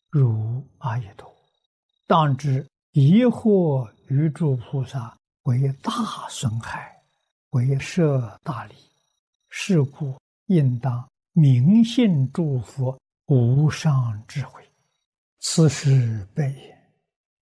如阿逸陀，当知疑惑于诸菩萨为大损害，为摄大利。是故应当明信诸佛无上智慧。此是悲也。